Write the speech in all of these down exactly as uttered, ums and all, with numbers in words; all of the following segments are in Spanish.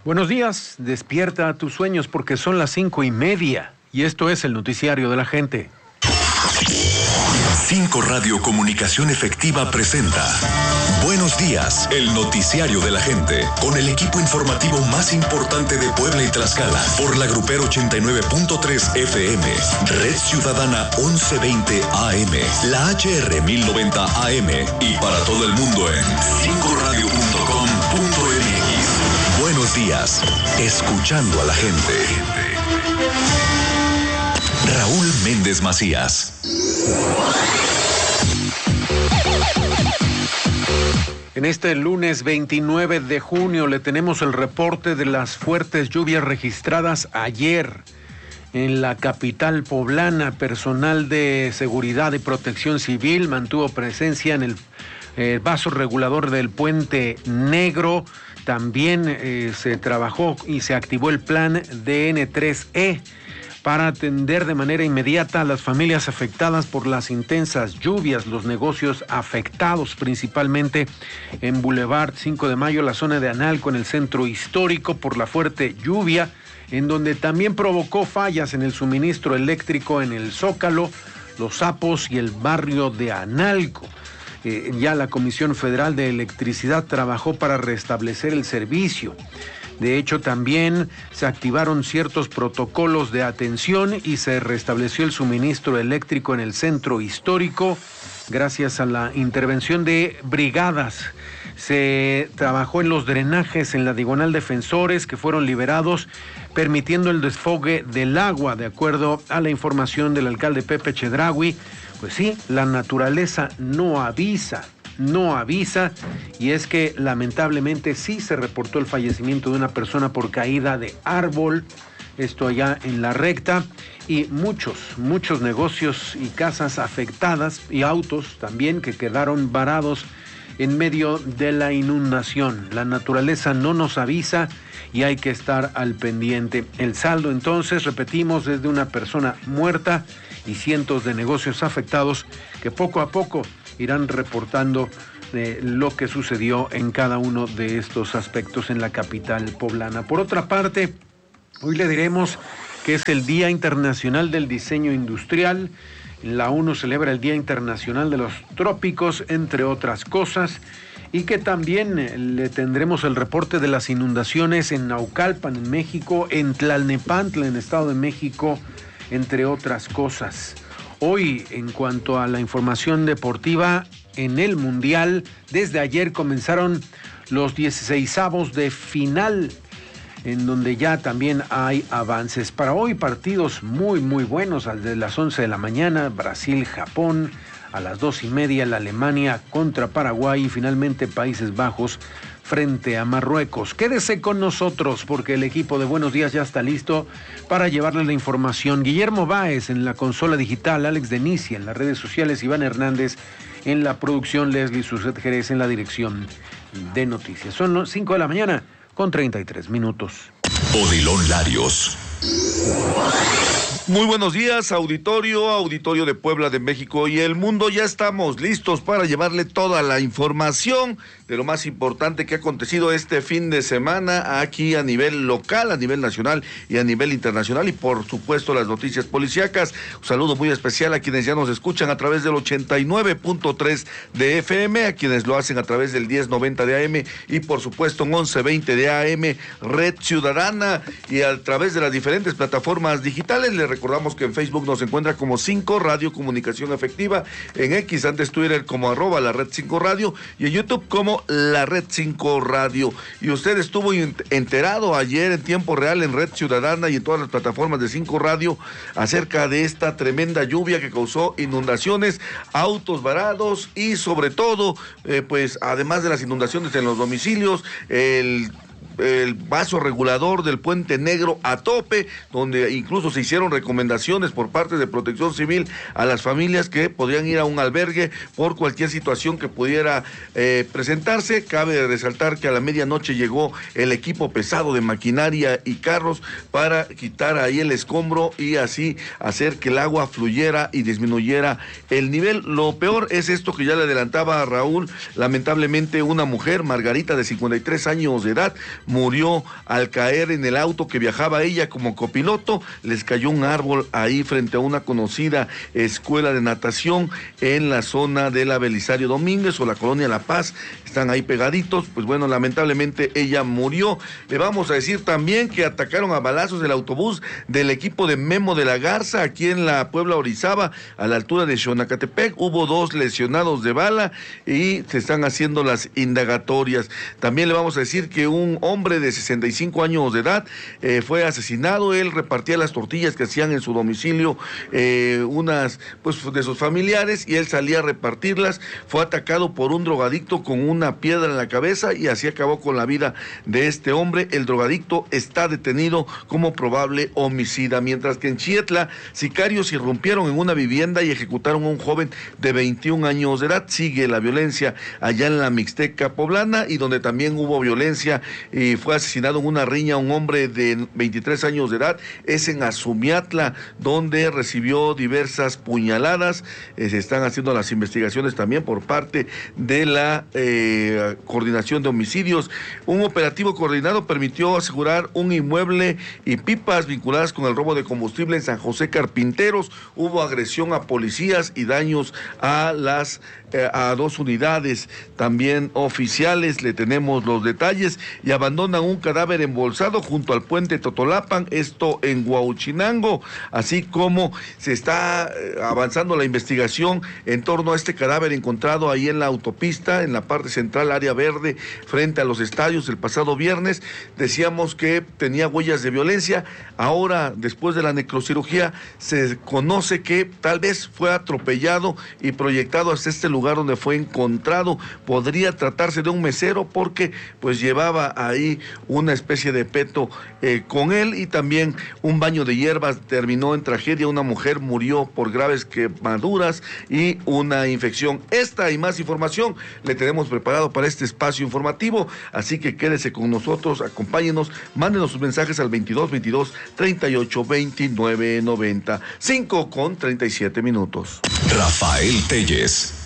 Buenos días, despierta a tus sueños porque son las cinco y media y esto es el noticiario de la gente. cinco Radio Comunicación Efectiva presenta Buenos días, el noticiario de la gente, con el equipo informativo más importante de Puebla y Tlaxcala, por la Grupero ochenta y nueve punto tres F M, Red Ciudadana once veinte A M, la H R mil noventa A M y para todo el mundo en cinco radio punto com punto m x. Buenos días, escuchando a la gente. Raúl Méndez Macías. En este lunes veintinueve de junio le tenemos el reporte de las fuertes lluvias registradas ayer en la capital poblana. Personal de seguridad y protección civil mantuvo presencia en el eh, vaso regulador del Puente Negro. También eh, se trabajó y se activó el plan D N tres E para atender de manera inmediata a las familias afectadas por las intensas lluvias, los negocios afectados principalmente en Boulevard cinco de Mayo, la zona de Analco, en el centro histórico, por la fuerte lluvia, en donde también provocó fallas en el suministro eléctrico en el Zócalo, Los Sapos y el barrio de Analco. Eh, ya la Comisión Federal de Electricidad trabajó para restablecer el servicio. De hecho, también se activaron ciertos protocolos de atención y se restableció el suministro eléctrico en el centro histórico gracias a la intervención de brigadas. Se trabajó en los drenajes en la Diagonal Defensores, que fueron liberados, permitiendo el desfogue del agua, de acuerdo a la información del alcalde Pepe Chedraui. Pues sí, la naturaleza no avisa. no avisa, y es que lamentablemente sí se reportó el fallecimiento de una persona por caída de árbol, esto allá en La Recta, y muchos, muchos negocios y casas afectadas, y autos también que quedaron varados en medio de la inundación. La naturaleza no nos avisa y hay que estar al pendiente. El saldo entonces, repetimos, es de una persona muerta y cientos de negocios afectados que poco a poco irán reportando eh, lo que sucedió en cada uno de estos aspectos en la capital poblana. Por otra parte, hoy le diremos que es el Día Internacional del Diseño Industrial. La ONU celebra el Día Internacional de los Trópicos, entre otras cosas, y que también le tendremos el reporte de las inundaciones en Naucalpan, en México, en Tlalnepantla, en Estado de México, entre otras cosas. Hoy, en cuanto a la información deportiva, en el Mundial, desde ayer comenzaron los dieciseisavos de final, en donde ya también hay avances. Para hoy, partidos muy, muy buenos, al de las once de la mañana, Brasil-Japón, a las dos y media, la Alemania contra Paraguay, y finalmente Países Bajos frente a Marruecos. Quédese con nosotros porque el equipo de Buenos Días ya está listo para llevarle la información. Guillermo Báez en la consola digital, Alex Denicia en las redes sociales, Iván Hernández en la producción, Leslie Suset Jerez en la dirección de noticias. Son las cinco de la mañana con treinta y tres minutos. Odilon Larios. Muy buenos días, auditorio, auditorio de Puebla, de México y el mundo. Ya estamos listos para llevarle toda la información de lo más importante que ha acontecido este fin de semana aquí a nivel local, a nivel nacional y a nivel internacional, y por supuesto las noticias policíacas. Un saludo muy especial a quienes ya nos escuchan a través del ochenta y nueve punto tres de F M, a quienes lo hacen a través del diez noventa de A M y por supuesto en once veinte de A M, Red Ciudadana, y a través de las diferentes plataformas digitales. Les recordamos que en Facebook nos encuentra como cinco Radio Comunicación Efectiva, en X, antes Twitter, como arroba la Red cinco Radio, y en YouTube como la Red cinco Radio. Y usted estuvo enterado ayer en tiempo real en Red Ciudadana y en todas las plataformas de cinco Radio acerca de esta tremenda lluvia que causó inundaciones, autos varados y sobre todo, eh, pues además de las inundaciones en los domicilios, el el vaso regulador del Puente Negro a tope, donde incluso se hicieron recomendaciones por parte de Protección Civil a las familias que podrían ir a un albergue por cualquier situación que pudiera eh, presentarse. Cabe resaltar que a la medianoche llegó el equipo pesado de maquinaria y carros para quitar ahí el escombro y así hacer que el agua fluyera y disminuyera el nivel. Lo peor es esto que ya le adelantaba a Raúl. Lamentablemente una mujer, Margarita, de cincuenta y tres años de edad, murió al caer en el auto que viajaba ella como copiloto. Les cayó un árbol ahí frente a una conocida escuela de natación en la zona de la Belisario Domínguez o la colonia La Paz. Están ahí pegaditos. Pues bueno, lamentablemente ella murió. Le vamos a decir también que atacaron a balazos el autobús del equipo de Memo de la Garza aquí en la Puebla Orizaba, a la altura de Xonacatepec. Hubo dos lesionados de bala y se están haciendo las indagatorias. También le vamos a decir que un hombre de sesenta y cinco años de edad eh, fue asesinado. Él repartía las tortillas que hacían en su domicilio eh, unas pues de sus familiares y él salía a repartirlas. Fue atacado por un drogadicto con una piedra en la cabeza y así acabó con la vida de este hombre. El drogadicto está detenido como probable homicida, mientras que en Chietla sicarios irrumpieron en una vivienda y ejecutaron a un joven de veintiún años de edad. Sigue la violencia allá en la Mixteca poblana, y donde también hubo violencia y fue asesinado en una riña un hombre de veintitrés años de edad, es en Azumiatla, donde recibió diversas puñaladas. Eh, se están haciendo las investigaciones también por parte de la eh, Coordinación de Homicidios. Un operativo coordinado permitió asegurar un inmueble y pipas vinculadas con el robo de combustible en San José Carpinteros. Hubo agresión a policías y daños a las eh, a dos unidades también oficiales. Le tenemos los detalles. Y abandonan un cadáver embolsado junto al puente Totolapan, esto en Huauchinango, así como se está avanzando la investigación en torno a este cadáver encontrado ahí en la autopista, en la parte central, área verde, frente a los estadios el pasado viernes. Decíamos que tenía huellas de violencia. Ahora, después de la necrocirugía, se conoce que tal vez fue atropellado y proyectado hasta este lugar donde fue encontrado. Podría tratarse de un mesero porque pues llevaba ahí una especie de peto eh, con él, y también un baño de hierbas terminó en tragedia. Una mujer murió por graves quemaduras y una infección. Esta y más información le tenemos preparado para este espacio informativo, así que quédese con nosotros, acompáñenos, mándenos sus mensajes al veintidós veintidós treinta y ocho veintinueve noventa, cinco con treinta y siete minutos. Rafael Telles.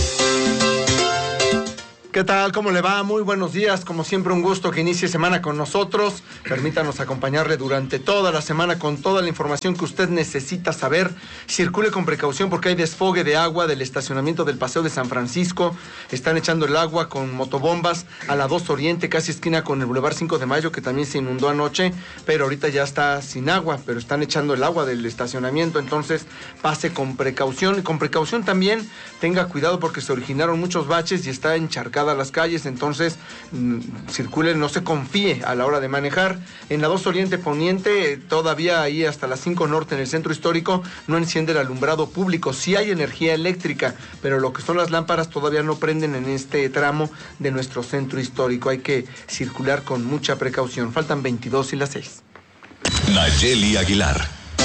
¿Qué tal? ¿Cómo le va? Muy buenos días. Como siempre, un gusto que inicie semana con nosotros. Permítanos acompañarle durante toda la semana con toda la información que usted necesita saber. Circule con precaución porque hay desfogue de agua del estacionamiento del Paseo de San Francisco. Están echando el agua con motobombas a la dos Oriente, casi esquina con el Boulevard cinco de Mayo, que también se inundó anoche, pero ahorita ya está sin agua, pero están echando el agua del estacionamiento. Entonces, pase con precaución. Y con precaución también tenga cuidado porque se originaron muchos baches y está encharcado a las calles. Entonces mmm, circule, no se confíe a la hora de manejar. En la dos Oriente Poniente, todavía ahí hasta las cinco Norte en el centro histórico, no enciende el alumbrado público. Sí hay energía eléctrica, pero lo que son las lámparas todavía no prenden en este tramo de nuestro centro histórico. Hay que circular con mucha precaución. Faltan veintidós y las seis. Nayeli Aguilar.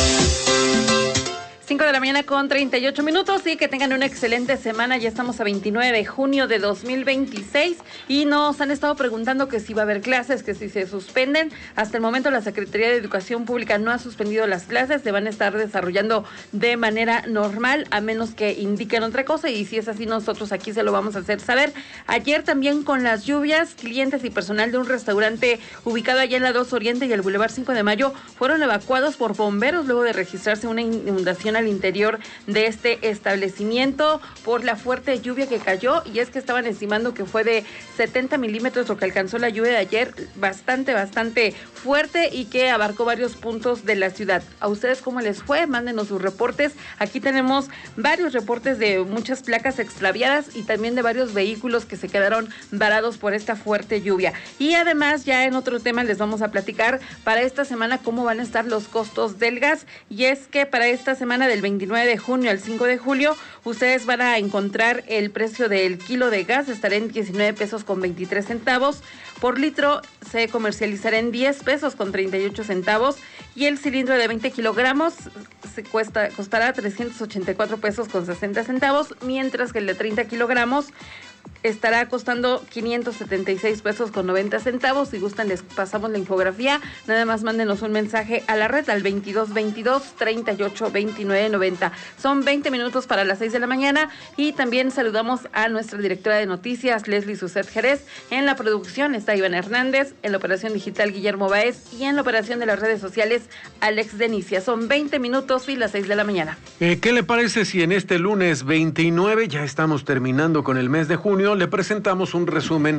cinco de la mañana con treinta y ocho minutos, y que tengan una excelente semana. Ya estamos a veintinueve de junio de dos mil veintiséis y nos han estado preguntando que si va a haber clases, que si se suspenden. Hasta el momento la Secretaría de Educación Pública no ha suspendido las clases, se van a estar desarrollando de manera normal, a menos que indiquen otra cosa, y si es así nosotros aquí se lo vamos a hacer saber. Ayer también con las lluvias, clientes y personal de un restaurante ubicado allá en la dos Oriente y el Boulevard cinco de Mayo fueron evacuados por bomberos luego de registrarse una inundación al interior de este establecimiento por la fuerte lluvia que cayó, y es que estaban estimando que fue de setenta milímetros lo que alcanzó la lluvia de ayer, bastante, bastante fuerte, y que abarcó varios puntos de la ciudad. ¿A ustedes cómo les fue? Mándenos sus reportes. Aquí tenemos varios reportes de muchas placas extraviadas y también de varios vehículos que se quedaron varados por esta fuerte lluvia. Y además, ya en otro tema les vamos a platicar para esta semana cómo van a estar los costos del gas, y es que para esta semana del veintinueve de junio al cinco de julio, ustedes van a encontrar el precio del kilo de gas, estará en diecinueve pesos con veintitrés centavos, por litro se comercializará en diez pesos con treinta y ocho centavos, y el cilindro de veinte kilogramos se cuesta, costará trescientos ochenta y cuatro pesos con sesenta centavos, mientras que el de treinta kilogramos estará costando quinientos setenta y seis pesos con noventa centavos. Si gustan, les pasamos la infografía. Nada más mándenos un mensaje a la red al veintidós veintidós treinta y ocho veintinueve noventa. Son veinte minutos para las seis de la mañana y también saludamos a nuestra directora de noticias, Leslie Suset Jerez. En la producción está Iván Hernández, en la operación digital Guillermo Baez y en la operación de las redes sociales Alex Denicia. Son veinte minutos y las seis de la mañana. Eh, ¿Qué le parece si en este lunes veintinueve, ya estamos terminando con el mes de junio, le presentamos un resumen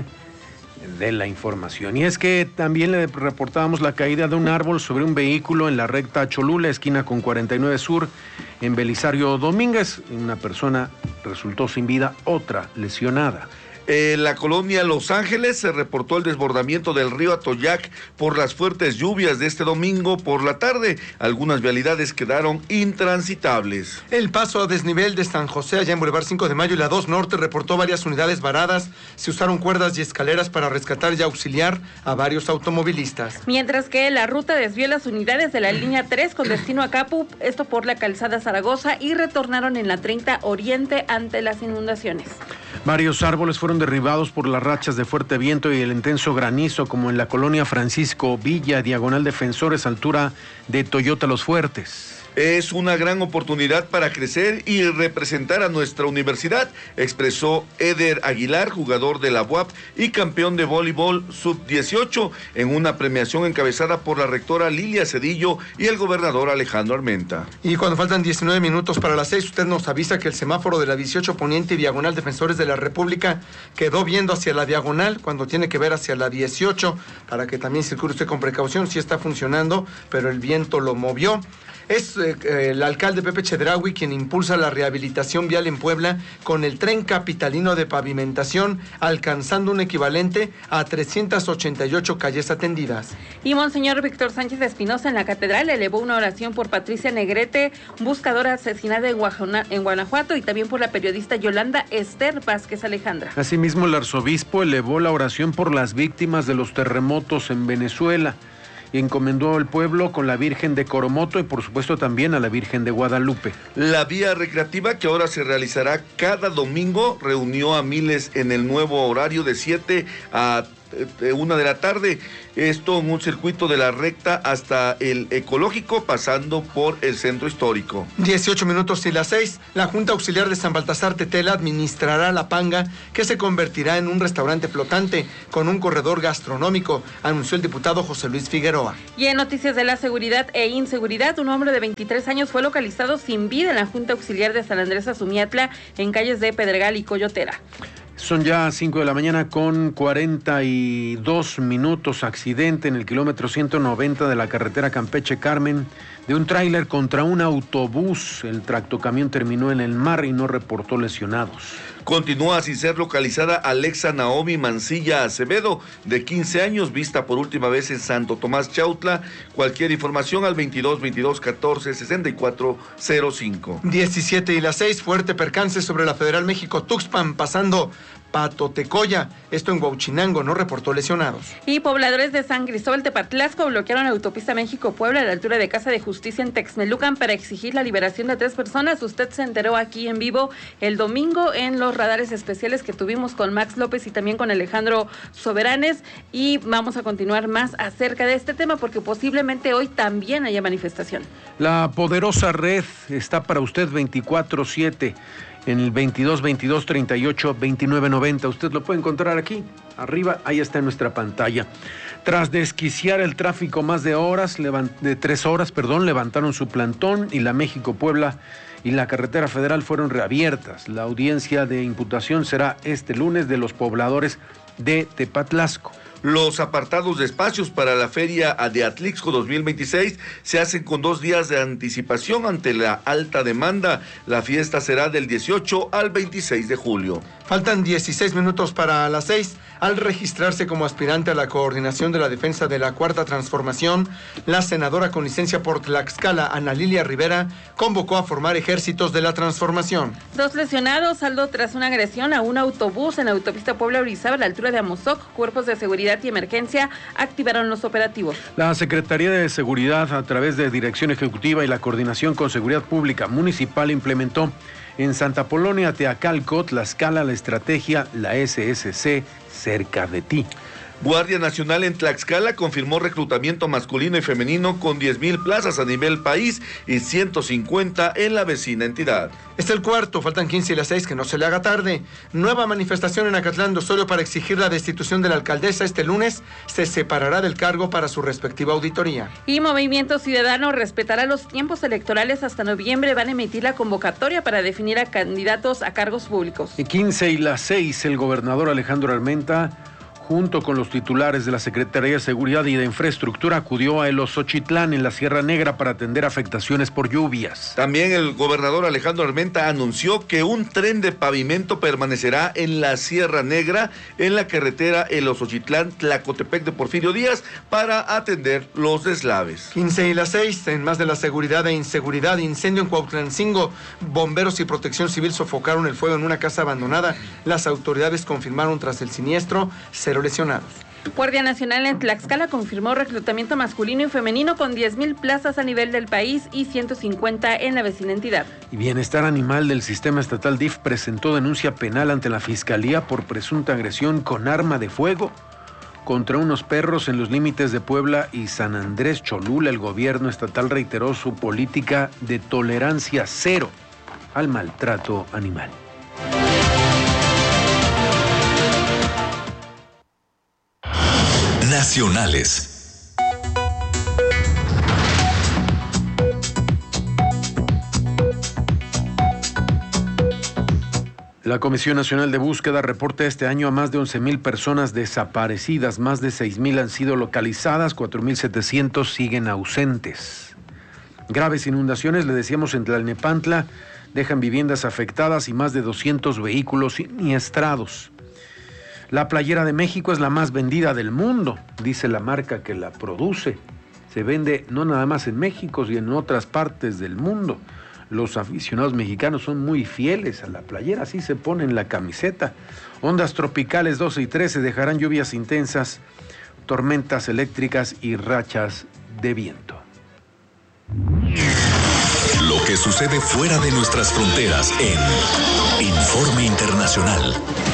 de la información? Y es que también le reportábamos la caída de un árbol sobre un vehículo en la recta Cholula, esquina con cuarenta y nueve Sur, en Belisario Domínguez. Una persona resultó sin vida, otra lesionada. En la colonia Los Ángeles se reportó el desbordamiento del río Atoyac por las fuertes lluvias de este domingo por la tarde. Algunas vialidades quedaron intransitables. El paso a desnivel de San José, allá en Boulevard cinco de Mayo y la dos Norte, reportó varias unidades varadas. Se usaron cuerdas y escaleras para rescatar y auxiliar a varios automovilistas. Mientras que la ruta desvió las unidades de la línea tres con destino a Capu, esto por la calzada Zaragoza, y retornaron en la treinta Oriente ante las inundaciones. Varios árboles fueron derribados por las rachas de fuerte viento y el intenso granizo, como en la colonia Francisco Villa, diagonal Defensores, altura de Toyota Los Fuertes. Es una gran oportunidad para crecer y representar a nuestra universidad, expresó Eder Aguilar, jugador de la U A P y campeón de voleibol sub dieciocho, en una premiación encabezada por la rectora Lilia Cedillo y el gobernador Alejandro Armenta. Y cuando faltan diecinueve minutos para las seis, usted nos avisa que el semáforo de la dieciocho Poniente y diagonal Defensores de la República quedó viendo hacia la diagonal cuando tiene que ver hacia la dieciocho, para que también circule usted con precaución. Sí está funcionando, pero el viento lo movió. Es eh, el alcalde Pepe Chedraui quien impulsa la rehabilitación vial en Puebla con el tren capitalino de pavimentación, alcanzando un equivalente a trescientas ochenta y ocho calles atendidas. Y Monseñor Víctor Sánchez Espinosa en la catedral elevó una oración por Patricia Negrete, buscadora asesinada en, Guajona, en Guanajuato, y también por la periodista Yolanda Esther Vázquez Alejandra. Asimismo, el arzobispo elevó la oración por las víctimas de los terremotos en Venezuela y encomendó al pueblo con la Virgen de Coromoto y por supuesto también a la Virgen de Guadalupe. La vía recreativa, que ahora se realizará cada domingo, reunió a miles en el nuevo horario de siete a una de la tarde, esto en un circuito de la recta hasta el ecológico, pasando por el centro histórico. dieciocho minutos y las seis, la Junta Auxiliar de San Baltasar Tetela administrará La Panga, que se convertirá en un restaurante flotante con un corredor gastronómico, anunció el diputado José Luis Figueroa. Y en noticias de la seguridad e inseguridad, un hombre de veintitrés años fue localizado sin vida en la Junta Auxiliar de San Andrés Azumiatla, en calles de Pedregal y Coyotera. Son ya cinco de la mañana con cuarenta y dos minutos. Accidente en el kilómetro ciento noventa de la carretera Campeche-Carmen de un tráiler contra un autobús. El tractocamión terminó en el mar y no reportó lesionados. Continúa sin ser localizada Alexa Naomi Mancilla Acevedo, de quince años, vista por última vez en Santo Tomás Chautla. Cualquier información al veintidós veintidós catorce sesenta y cuatro cero cinco. diecisiete y las seis, fuerte percance sobre la Federal México-Tuxpan, pasando Patotecoya, esto en Huauchinango, no reportó lesionados. Y pobladores de San Cristóbal Tepatlasco bloquearon la autopista México-Puebla a la altura de Casa de Justicia en Texmelucan para exigir la liberación de tres personas. Usted se enteró aquí en vivo el domingo en los radares especiales que tuvimos con Max López y también con Alejandro Soberanes, y vamos a continuar más acerca de este tema porque posiblemente hoy también haya manifestación. La poderosa red está para usted veinticuatro siete. En el veintidós veintidós treinta y ocho veintinueve noventa. Usted lo puede encontrar aquí, arriba, ahí está en nuestra pantalla. Tras desquiciar el tráfico más de horas, de tres horas, perdón, levantaron su plantón y la México-Puebla y la carretera federal fueron reabiertas. La audiencia de imputación será este lunes de los pobladores de Tepatlasco. Los apartados de espacios para la Feria de Atlixco dos mil veintiséis se hacen con dos días de anticipación ante la alta demanda. La fiesta será del dieciocho al veintiséis de julio. Faltan dieciséis minutos para las seis. Al registrarse como aspirante a la coordinación de la defensa de la Cuarta Transformación, la senadora con licencia por Tlaxcala, Ana Lilia Rivera, convocó a formar ejércitos de la transformación. Dos lesionados, saldo tras una agresión a un autobús en la autopista Puebla-Orizaba a la altura de Amozoc. Cuerpos de seguridad y emergencia activaron los operativos. La Secretaría de Seguridad, a través de Dirección Ejecutiva y la Coordinación con Seguridad Pública Municipal, implementó En Santa Polonia, Teacalco, Tlaxcala, La Estrategia, la S S C, cerca de ti. Guardia Nacional en Tlaxcala confirmó reclutamiento masculino y femenino con diez mil plazas a nivel país y ciento cincuenta en la vecina entidad. Este es el cuarto, faltan quince y las seis, que no se le haga tarde. Nueva manifestación en Acatlán de Osorio para exigir la destitución de la alcaldesa. Este lunes se separará del cargo para su respectiva auditoría. Y Movimiento Ciudadano respetará los tiempos electorales. Hasta noviembre van a emitir la convocatoria para definir a candidatos a cargos públicos. Y quince y las seis, el gobernador Alejandro Armenta, junto con los titulares de la Secretaría de Seguridad y de Infraestructura, acudió a El Osochitlán, en la Sierra Negra, para atender afectaciones por lluvias. También el gobernador Alejandro Armenta anunció que un tren de pavimento permanecerá en la Sierra Negra, en la carretera El Osochitlán, Tlacotepec de Porfirio Díaz, para atender los deslaves. quince y las seis, en más de la seguridad e inseguridad, incendio en Cuautlancingo. Bomberos y Protección Civil sofocaron el fuego en una casa abandonada. Las autoridades confirmaron tras el siniestro cero lesionados. Guardia Nacional en Tlaxcala confirmó reclutamiento masculino y femenino con diez mil plazas a nivel del país y ciento cincuenta en la vecina entidad. Y Bienestar Animal del Sistema Estatal D I F presentó denuncia penal ante la Fiscalía por presunta agresión con arma de fuego contra unos perros en los límites de Puebla y San Andrés Cholula. El gobierno estatal reiteró su política de tolerancia cero al maltrato animal. Nacionales. La Comisión Nacional de Búsqueda reporta este año a más de once mil personas desaparecidas, más de seis mil han sido localizadas, cuatro mil setecientos siguen ausentes. Graves inundaciones, le decíamos, en Tlalnepantla, dejan viviendas afectadas y más de doscientos vehículos siniestrados. La playera de México es la más vendida del mundo, dice la marca que la produce. Se vende no nada más en México, sino en otras partes del mundo. Los aficionados mexicanos son muy fieles a la playera, así se ponen la camiseta. Ondas tropicales doce y trece dejarán lluvias intensas, tormentas eléctricas y rachas de viento. Lo que sucede fuera de nuestras fronteras en Informe Internacional.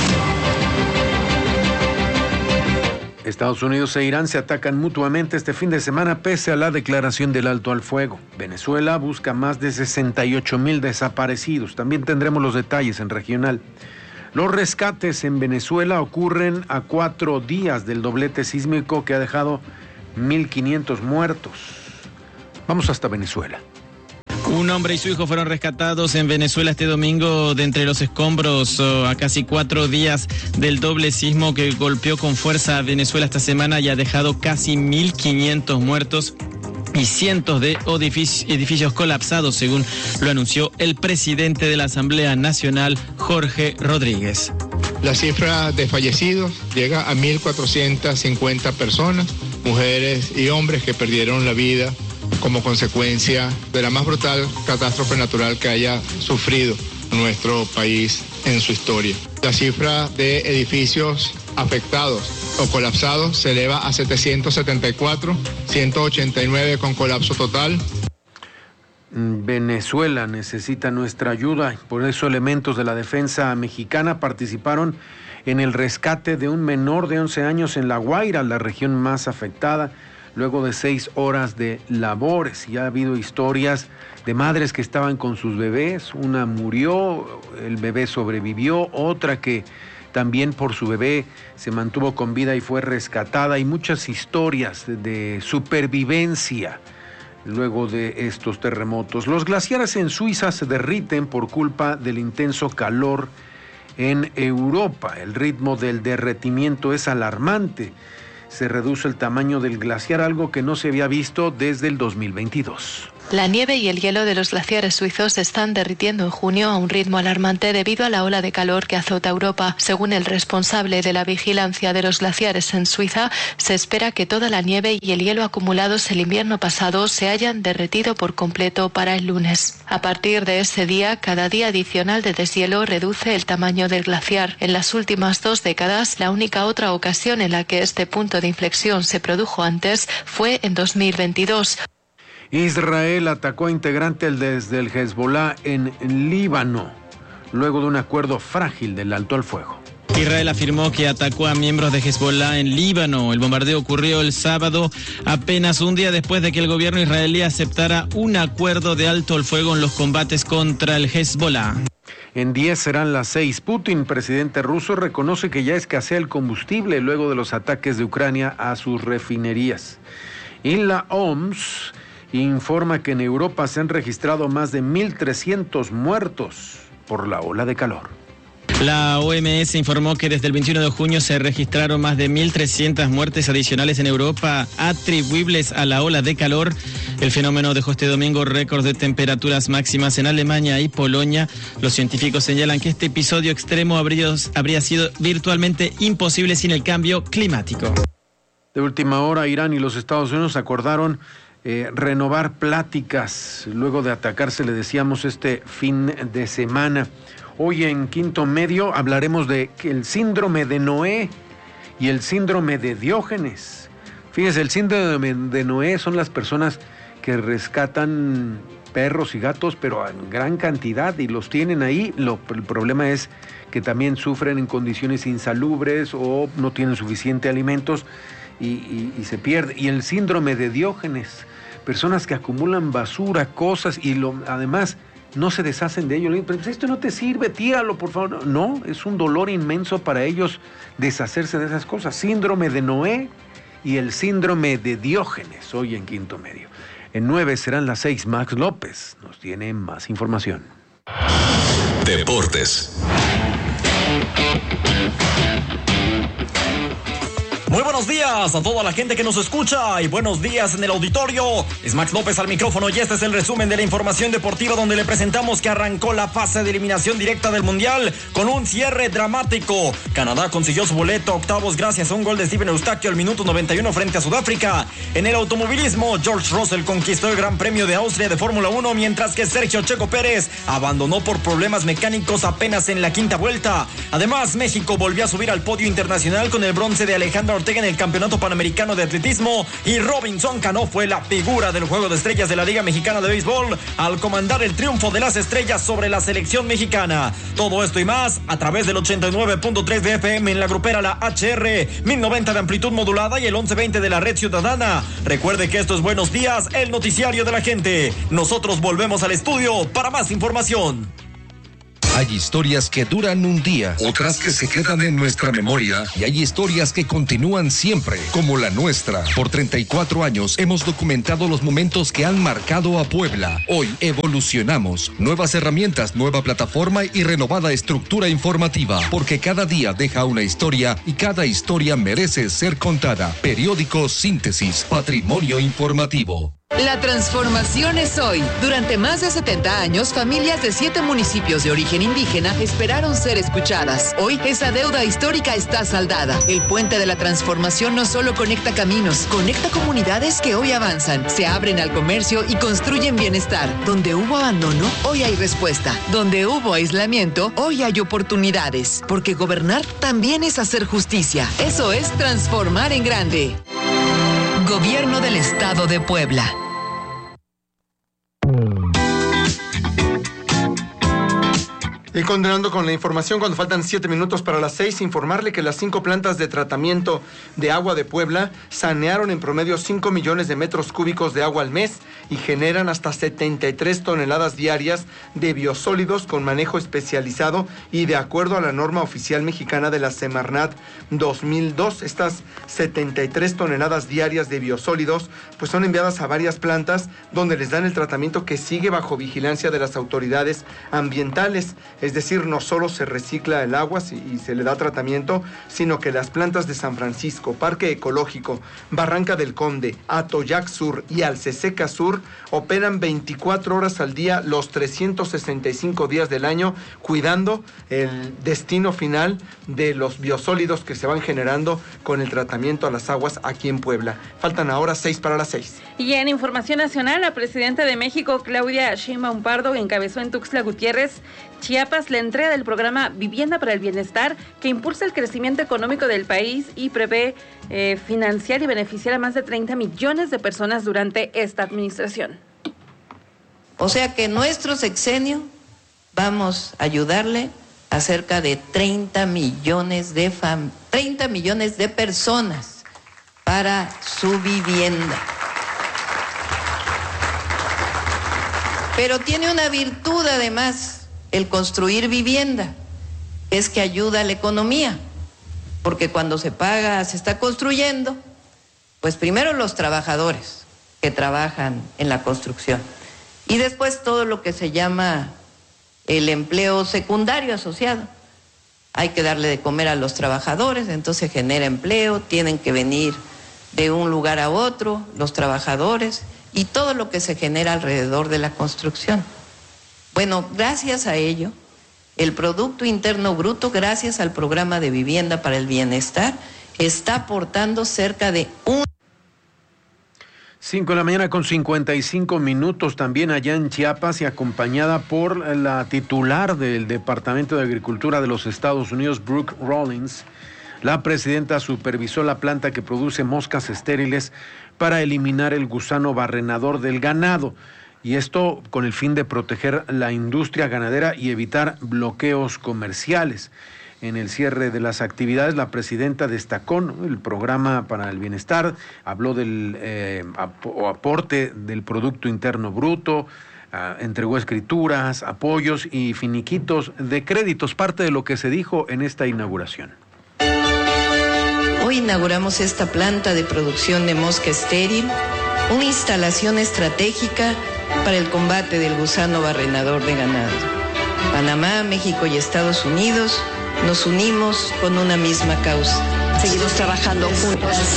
Estados Unidos e Irán se atacan mutuamente este fin de semana pese a la declaración del alto al fuego. Venezuela busca más de sesenta y ocho mil desaparecidos. También tendremos los detalles en regional. Los rescates en Venezuela ocurren a cuatro días del doblete sísmico que ha dejado mil quinientos muertos. Vamos hasta Venezuela. Un hombre y su hijo fueron rescatados en Venezuela este domingo de entre los escombros oh, a casi cuatro días del doble sismo que golpeó con fuerza a Venezuela esta semana y ha dejado casi mil quinientos muertos y cientos de edificios colapsados, según lo anunció el presidente de la Asamblea Nacional, Jorge Rodríguez. La cifra de fallecidos llega a mil cuatrocientas cincuenta personas, mujeres y hombres que perdieron la vida como consecuencia de la más brutal catástrofe natural que haya sufrido nuestro país en su historia. La cifra de edificios afectados o colapsados se eleva a setecientos setenta y cuatro, ciento ochenta y nueve con colapso total. Venezuela necesita nuestra ayuda, por eso elementos de la defensa mexicana participaron en el rescate de un menor de once años en La Guaira, la región más afectada, luego de seis horas de labores. Y ha habido historias de madres que estaban con sus bebés, una murió, el bebé sobrevivió, otra que también por su bebé se mantuvo con vida y fue rescatada, y muchas historias de supervivencia luego de estos terremotos. Los glaciares en Suiza se derriten por culpa del intenso calor en Europa. El ritmo del derretimiento es alarmante. Se reduce el tamaño del glaciar, algo que no se había visto desde el dos mil veintidós. La nieve y el hielo de los glaciares suizos se están derritiendo en junio a un ritmo alarmante debido a la ola de calor que azota Europa. Según el responsable de la vigilancia de los glaciares en Suiza, se espera que toda la nieve y el hielo acumulados el invierno pasado se hayan derretido por completo para el lunes. A partir de ese día, cada día adicional de deshielo reduce el tamaño del glaciar. En las últimas dos décadas, la única otra ocasión en la que este punto de inflexión se produjo antes fue en dos mil veintidós. Israel atacó a integrantes desde el Hezbollah en Líbano. luego de un acuerdo frágil del alto al fuego. Israel afirmó que atacó a miembros de Hezbollah en Líbano. El bombardeo ocurrió el sábado, apenas un día después de que el gobierno israelí aceptara un acuerdo de alto al fuego en los combates contra el Hezbollah. En diez serán las seis. Putin, presidente ruso, reconoce que ya escasea el combustible luego de los ataques de Ucrania a sus refinerías. Y la O M S informa que en Europa se han registrado más de mil trescientos muertos por la ola de calor. La O M S informó que desde el veintiuno de junio se registraron más de mil trescientas muertes adicionales en Europa atribuibles a la ola de calor. El fenómeno dejó este domingo récord de temperaturas máximas en Alemania y Polonia. Los científicos señalan que este episodio extremo habría, habría sido virtualmente imposible sin el cambio climático. De última hora, Irán y los Estados Unidos acordaron eh, renovar pláticas luego de atacarse, le decíamos, este fin de semana. Hoy en Quinto Medio hablaremos de el síndrome de Noé y el síndrome de Diógenes. Fíjese, el síndrome de Noé son las personas que rescatan perros y gatos, pero en gran cantidad, y los tienen ahí. Lo, el problema es que también sufren en condiciones insalubres o no tienen suficiente alimentos y, y, y se pierde. Y el síndrome de Diógenes, personas que acumulan basura, cosas, y lo, además no se deshacen de ello. Le digo, pero esto no te sirve, tíralo, por favor. No, es un dolor inmenso para ellos deshacerse de esas cosas. Síndrome de Noé y el síndrome de Diógenes, hoy en Quinto Medio. En nueve serán las seis. Max López nos tiene más información. Deportes. Muy buenos días a toda la gente que nos escucha y buenos días en el auditorio. Es Max López al micrófono y este es el resumen de la información deportiva donde le presentamos que arrancó la fase de eliminación directa del Mundial con un cierre dramático. Canadá consiguió su boleto a octavos gracias a un gol de Steven Eustaquio al minuto noventa y uno frente a Sudáfrica. En el automovilismo, George Russell conquistó el Gran Premio de Austria de Fórmula uno, mientras que Sergio Checo Pérez abandonó por problemas mecánicos apenas en la quinta vuelta. Además, México volvió a subir al podio internacional con el bronce de Alejandra Ortega en el Campeonato Panamericano de Atletismo, y Robinson Cano fue la figura del Juego de Estrellas de la Liga Mexicana de Béisbol al comandar el triunfo de las estrellas sobre la selección mexicana. Todo esto y más a través del ochenta y nueve punto tres de F M en la grupera La H R, mil noventa de amplitud modulada y el once veinte de la red ciudadana. Recuerde que esto es Buenos Días, el noticiario de la gente. Nosotros volvemos al estudio para más información. Hay historias que duran un día, otras que se quedan en nuestra memoria, y hay historias que continúan siempre, como la nuestra. Por treinta y cuatro años hemos documentado los momentos que han marcado a Puebla. Hoy evolucionamos. Nuevas herramientas, nueva plataforma y renovada estructura informativa, porque cada día deja una historia y cada historia merece ser contada. Periódico Síntesis, Patrimonio Informativo. La transformación es hoy. Durante más de setenta años, familias de siete municipios de origen indígena esperaron ser escuchadas. Hoy, esa deuda histórica está saldada. El puente de la transformación no solo conecta caminos, conecta comunidades que hoy avanzan, se abren al comercio y construyen bienestar. Donde hubo abandono, hoy hay respuesta. Donde hubo aislamiento, hoy hay oportunidades. Porque gobernar también es hacer justicia. Eso es transformar en grande. Gobierno del Estado de Puebla. Y continuando con la información, cuando faltan siete minutos para las seis, informarle que las cinco plantas de tratamiento de agua de Puebla sanearon en promedio cinco millones de metros cúbicos de agua al mes y generan hasta setenta y tres toneladas diarias de biosólidos con manejo especializado y de acuerdo a la norma oficial mexicana de la Semarnat dos mil dos. Estas setenta y tres toneladas diarias de biosólidos pues son enviadas a varias plantas donde les dan el tratamiento que sigue bajo vigilancia de las autoridades ambientales. Es decir, no solo se recicla el agua y se le da tratamiento, sino que las plantas de San Francisco, Parque Ecológico, Barranca del Conde, Atoyac Sur y Alceseca Sur operan veinticuatro horas al día, los trescientos sesenta y cinco días del año, cuidando el destino final de los biosólidos que se van generando con el tratamiento a las aguas aquí en Puebla. Faltan ahora seis para las seis. Y en información nacional, la presidenta de México, Claudia Sheinbaum Pardo, encabezó en Tuxtla Gutiérrez, Chiapas, la entrega del programa Vivienda para el Bienestar, que impulsa el crecimiento económico del país y prevé eh, financiar y beneficiar a más de treinta millones de personas durante esta administración. O sea que nuestro sexenio vamos a ayudarle a cerca de treinta millones de fam- treinta millones de personas para su vivienda. Pero tiene una virtud además, el construir vivienda, es que ayuda a la economía, porque cuando se paga, se está construyendo, pues primero los trabajadores que trabajan en la construcción y después todo lo que se llama el empleo secundario asociado. Hay que darle de comer a los trabajadores, entonces genera empleo, tienen que venir de un lugar a otro los trabajadores y todo lo que se genera alrededor de la construcción. Bueno, gracias a ello, el Producto Interno Bruto, gracias al Programa de Vivienda para el Bienestar, está aportando cerca de un... Cinco de la mañana con cincuenta y cinco minutos, también allá en Chiapas y acompañada por la titular del Departamento de Agricultura de los Estados Unidos, Brooke Rollins. La presidenta supervisó la planta que produce moscas estériles para eliminar el gusano barrenador del ganado, y esto con el fin de proteger la industria ganadera y evitar bloqueos comerciales. En el cierre de las actividades, la presidenta destacó, ¿no?, el programa para el bienestar, habló del eh, ap- aporte del Producto Interno Bruto, uh, entregó escrituras, apoyos y finiquitos de créditos, parte de lo que se dijo en esta inauguración. Hoy inauguramos esta planta de producción de mosca estéril, una instalación estratégica para el combate del gusano barrenador de ganado. Panamá, México y Estados Unidos nos unimos con una misma causa. Seguimos trabajando juntos.